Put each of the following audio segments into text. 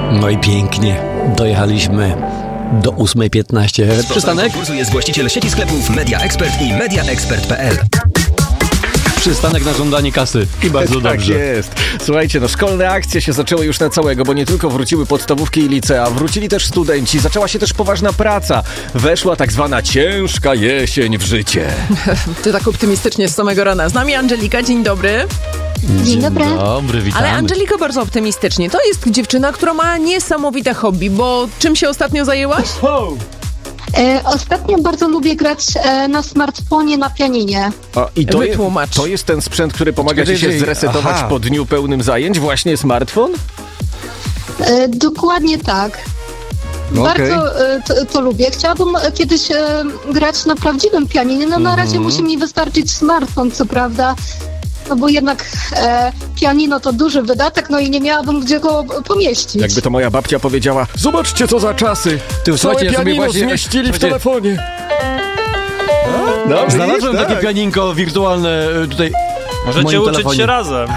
No i pięknie. Dojechaliśmy do 8:15. Przystanek? Konkursu jest właściciel sieci sklepów Media Expert i mediaexpert.pl. Przystanek na żądanie kasy. I bardzo dobrze. Tak jest. Słuchajcie, szkolne akcje się zaczęły już na całego, bo nie tylko wróciły podstawówki i licea, wrócili też studenci, zaczęła się też poważna praca. Weszła tak zwana ciężka jesień w życie. Ty tak optymistycznie z samego rana. Z nami Angelika, dzień dobry. Dzień dobry. Dobry, witamy. Ale Angelika bardzo optymistycznie. To jest dziewczyna, która ma niesamowite hobby, bo czym się ostatnio zajęłaś? Ostatnio bardzo lubię grać na smartfonie na pianinie. I Wytłumacz. to jest ten sprzęt, który pomaga ci się zresetować po dniu pełnym zajęć? Właśnie smartfon? Dokładnie tak. Bardzo to lubię. Chciałabym kiedyś grać na prawdziwym pianinie. No na razie musi mi wystarczyć smartfon, co prawda. No bo jednak pianino to duży wydatek, no i nie miałabym gdzie go pomieścić. Jakby to moja babcia powiedziała, zobaczcie co za czasy. Całe pianino zmieścili w telefonie. No, Znalazłem takie pianinko wirtualne tutaj. Możecie uczyć się razem.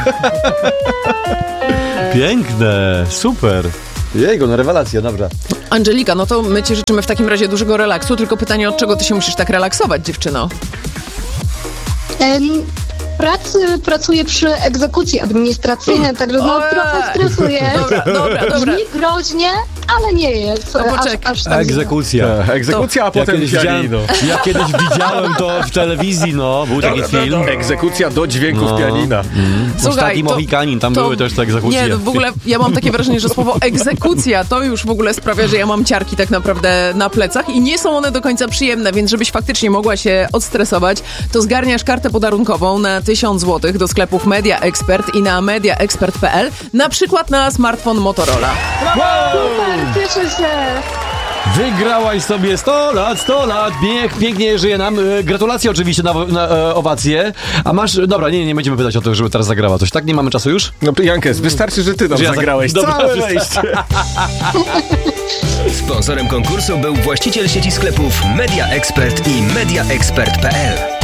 Piękne, super. Jego, no rewelacja, dobra. Angelika, no to my ci życzymy w takim razie dużego relaksu, tylko pytanie, od czego ty się musisz tak relaksować, dziewczyno? Pracuję przy egzekucji administracyjnej, także trochę stresuję. Dobra. Brzmi groźnie, ale nie jest. Aż tak Egzekucja. Egzekucja, a potem pianino. Ja kiedyś widziałem to w telewizji, był taki film. Egzekucja do dźwięków pianina. Ostatni Mohikanin, tam były też te egzekucje. Nie, w ogóle ja mam takie wrażenie, że słowo egzekucja to już w ogóle sprawia, że ja mam ciarki tak naprawdę na plecach i nie są one do końca przyjemne, więc żebyś faktycznie mogła się odstresować, to zgarniasz kartę podarunkową na 1000 zł do sklepów Media Expert i na mediaexpert.pl, na przykład na smartfon Motorola. Super, cieszę się. Wygrałaś sobie 100 lat, pięknie żyje nam. Gratulacje oczywiście na owację. A masz, dobra, nie będziemy pytać o to, żeby teraz zagrała coś, tak? Nie mamy czasu już? No Jankes, wystarczy, że ty nam zagrałeś. Całe wejście. Sponsorem konkursu był właściciel sieci sklepów Media Expert i mediaexpert.pl.